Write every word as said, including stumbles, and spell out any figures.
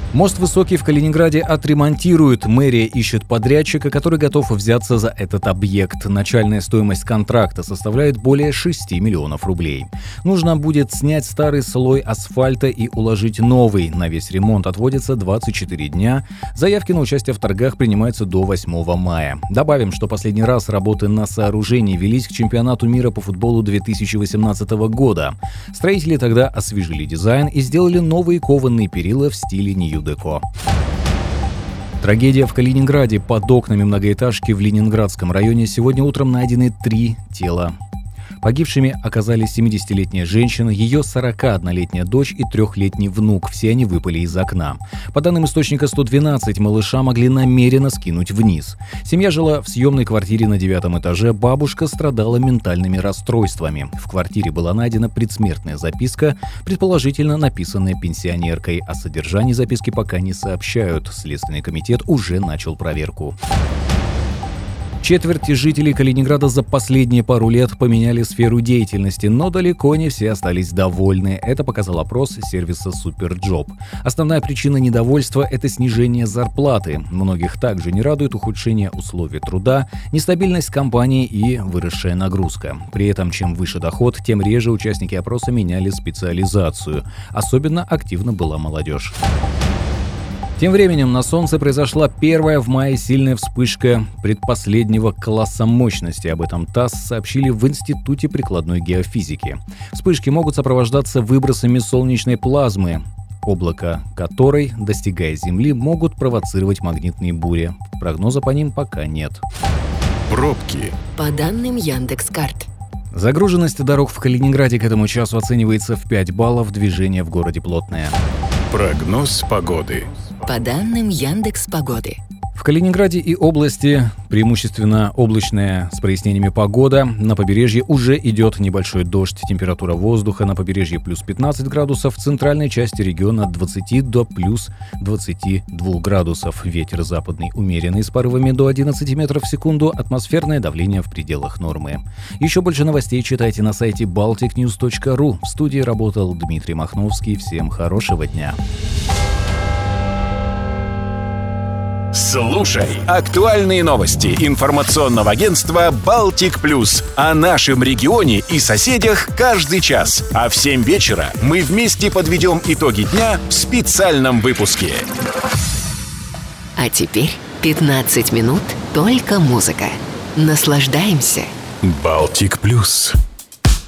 Мост высокий в Калининграде отремонтируют. Мэрия ищет подрядчика, который готов взяться за этот объект. Начальная стоимость контракта составляет более шести миллионов рублей. Нужно будет снять старый слой асфальта и уложить новый. На весь ремонт отводится двадцать четыре дня. Заявки на участие в торгах принимаются до восьмого мая. Добавим, что последний раз работы на сооружении велись к чемпионату мира по футболу две тысячи восемнадцатого года. Строители тогда освежили дизайн и сделали новые кованые перила в стиле нью деко. Трагедия в Калининграде. Под окнами многоэтажки в Ленинградском районе сегодня утром найдены три тела. Погибшими оказались семидесятилетняя женщина, ее сорокаоднолетняя дочь и трехлетний внук. Все они выпали из окна. По данным источника сто двенадцать, малыша могли намеренно скинуть вниз. Семья жила в съемной квартире на девятом этаже. Бабушка страдала ментальными расстройствами. В квартире была найдена предсмертная записка, предположительно написанная пенсионеркой. О содержании записки пока не сообщают. Следственный комитет уже начал проверку. Четверть жителей Калининграда за последние пару лет поменяли сферу деятельности, но далеко не все остались довольны. Это показал опрос сервиса Суперджоп. Основная причина недовольства – это снижение зарплаты. Многих также не радует ухудшение условий труда, нестабильность компании и выросшая нагрузка. При этом, чем выше доход, тем реже участники опроса меняли специализацию. Особенно активно была молодежь. Тем временем на Солнце произошла первая в мае сильная вспышка предпоследнего класса мощности. Об этом ТАСС сообщили в Институте прикладной геофизики. Вспышки могут сопровождаться выбросами солнечной плазмы, облака которой, достигая Земли, могут провоцировать магнитные бури. Прогноза по ним пока нет. Пробки. По данным Яндекс.Карт. Загруженность дорог в Калининграде к этому часу оценивается в пять баллов, движение в городе плотное. Прогноз погоды. По данным Яндекс.Погоды. В Калининграде и области преимущественно облачная с прояснениями погода. На побережье уже идет небольшой дождь. Температура воздуха на побережье плюс пятнадцать градусов, в центральной части региона от двадцати до плюс двадцати двух градусов. Ветер западный умеренный с порывами до одиннадцати метров в секунду. Атмосферное давление в пределах нормы. Еще больше новостей читайте на сайте балтик ньюс точка ру. В студии работал Дмитрий Махновский. Всем хорошего дня. Слушай актуальные новости информационного агентства «Балтик Плюс» о нашем регионе и соседях каждый час. А в семь вечера мы вместе подведем итоги дня в специальном выпуске. А теперь пятнадцать минут только музыка. Наслаждаемся. «Балтик Плюс».